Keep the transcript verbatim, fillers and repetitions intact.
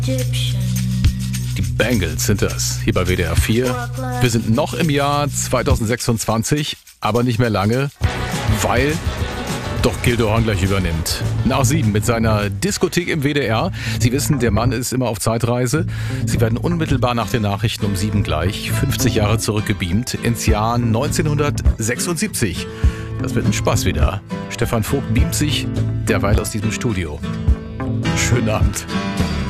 Die Bangles sind das, hier bei W D R vier. Wir sind noch im Jahr zweitausendsechsundzwanzig, aber nicht mehr lange, weil doch Gildo Horn gleich übernimmt. Nach sieben mit seiner Diskothek im W D R. Sie wissen, der Mann ist immer auf Zeitreise. Sie werden unmittelbar nach den Nachrichten um sieben gleich fünfzig Jahre zurückgebeamt ins Jahr neunzehnhundertsechsundsiebzig. Das wird ein Spaß wieder. Stefan Vogt beamt sich derweil aus diesem Studio. Schönen Abend.